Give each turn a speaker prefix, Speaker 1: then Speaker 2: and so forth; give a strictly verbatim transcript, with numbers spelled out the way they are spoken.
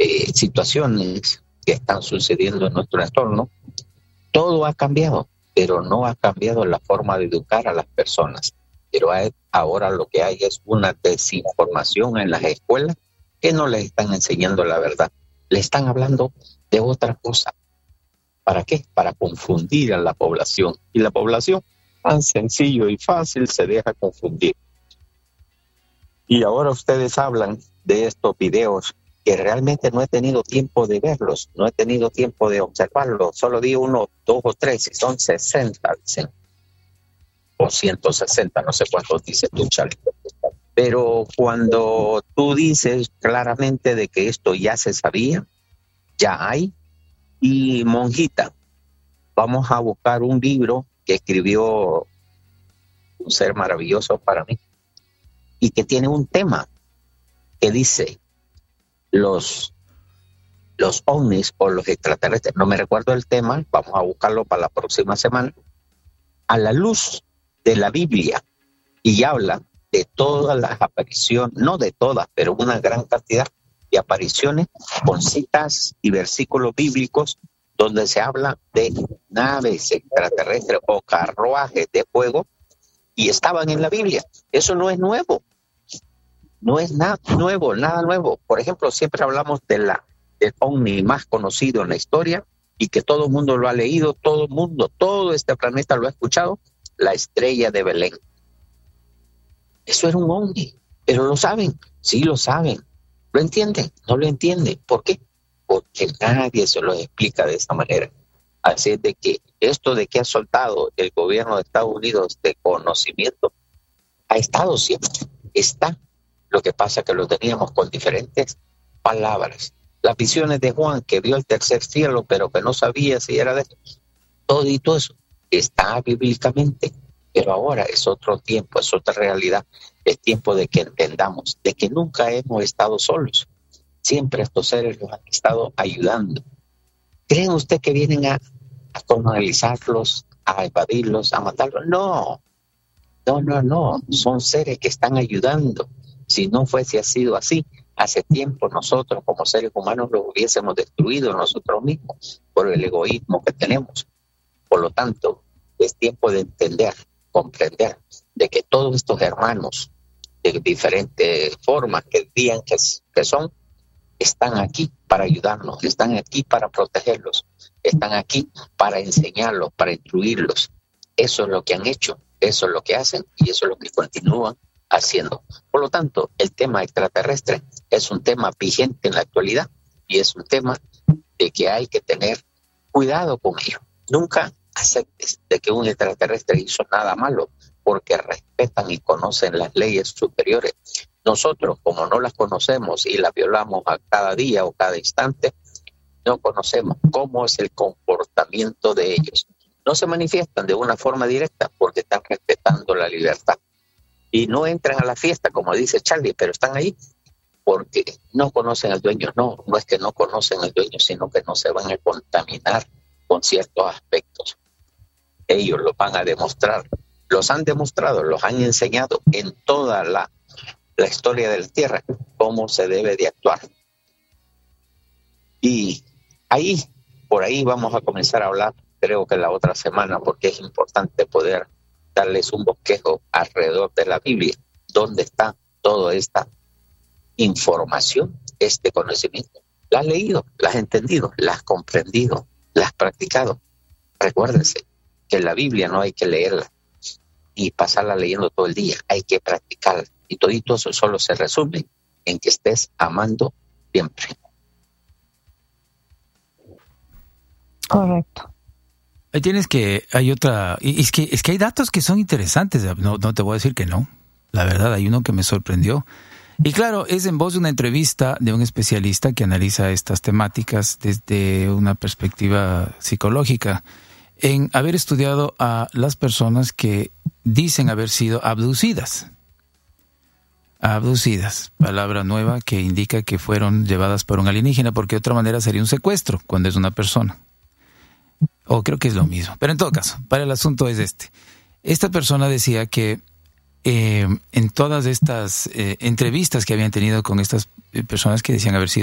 Speaker 1: eh, situaciones que están sucediendo en nuestro entorno, todo ha cambiado, pero no ha cambiado la forma de educar a las personas. Pero hay, ahora lo que hay es una desinformación en las escuelas que no les están enseñando la verdad. Le están hablando de otra cosa. ¿Para qué? Para confundir a la población. Y la población, tan sencillo y fácil, se deja confundir. Y ahora ustedes hablan de estos videos que realmente no he tenido tiempo de verlos, no he tenido tiempo de observarlos. Solo di uno, dos o tres, y son sesenta, dicen. O ciento sesenta, no sé cuántos dices tú, Charlie. Pero cuando tú dices claramente de que esto ya se sabía, ya hay, y monjita, vamos a buscar un libro que escribió un ser maravilloso para mí y que tiene un tema que dice los, los ovnis o los extraterrestres. No me recuerdo el tema, vamos a buscarlo para la próxima semana, a la luz de la Biblia, y habla de todas las apariciones, no de todas, pero una gran cantidad de apariciones con citas y versículos bíblicos donde se habla de naves extraterrestres o carruajes de fuego, y estaban en la Biblia. Eso no es nuevo, no es nada nuevo, nada nuevo. Por ejemplo, siempre hablamos de la, del ovni más conocido en la historia y que todo el mundo lo ha leído, todo el mundo, todo este planeta lo ha escuchado, la estrella de Belén. Eso era un ovni, pero lo saben, sí lo saben. ¿Lo entienden? No lo entienden. ¿Por qué? Porque nadie se lo explica de esa manera. Así es de que esto de que ha soltado el gobierno de Estados Unidos de conocimiento, ha estado siempre, está. Lo que pasa es que lo teníamos con diferentes palabras. Las visiones de Juan, que vio el tercer cielo, pero que no sabía si era de todo y todo eso, está bíblicamente. Pero ahora es otro tiempo, es otra realidad. Es tiempo de que entendamos de que nunca hemos estado solos. Siempre estos seres los han estado ayudando. ¿Creen usted que vienen a, a colonizarlos, a evadirlos, a matarlos? No, no, no, no. Son seres que están ayudando. Si no fuese sido así, hace tiempo nosotros como seres humanos los hubiésemos destruido nosotros mismos por el egoísmo que tenemos. Por lo tanto, es tiempo de entender, comprender de que todos estos hermanos de diferentes formas que digan que, que son, están aquí para ayudarnos, están aquí para protegerlos, están aquí para enseñarlos, para instruirlos. Eso es lo que han hecho, eso es lo que hacen y eso es lo que continúan haciendo. Por lo tanto, el tema extraterrestre es un tema vigente en la actualidad y es un tema de que hay que tener cuidado con ello. Nunca aceptes de que un extraterrestre hizo nada malo, porque respetan y conocen las leyes superiores. Nosotros, como no las conocemos y las violamos a cada día o cada instante, no conocemos cómo es el comportamiento de ellos. No se manifiestan de una forma directa porque están respetando la libertad. Y no entran a la fiesta, como dice Charlie, pero están ahí porque no conocen al dueño. No, no es que no conocen al dueño, sino que no se van a contaminar con ciertos aspectos. Ellos lo van a demostrar. Los han demostrado, los han enseñado en toda la, la historia de la Tierra cómo se debe de actuar. Y ahí, por ahí vamos a comenzar a hablar, creo que la otra semana, porque es importante poder darles un bosquejo alrededor de la Biblia, donde está toda esta información, este conocimiento. ¿La has leído? ¿La has entendido? ¿La has comprendido? ¿La has practicado? Recuérdense que la Biblia no hay que leerla y pasarla leyendo todo el día, hay que practicarla. Y todo eso solo se resume en que estés amando siempre.
Speaker 2: Correcto.
Speaker 3: Ahí tienes que, hay otra, y es que, es que hay datos que son interesantes, no, no te voy a decir que no, la verdad, hay uno que me sorprendió. Y claro, es en voz de una entrevista de un especialista que analiza estas temáticas desde una perspectiva psicológica, en haber estudiado a las personas que dicen haber sido abducidas. Abducidas, palabra nueva que indica que fueron llevadas por un alienígena, porque de otra manera sería un secuestro cuando es una persona. O creo que es lo mismo. Pero en todo caso, para el asunto es este. Esta persona decía que eh, en todas estas eh, entrevistas que habían tenido con estas personas que decían haber sido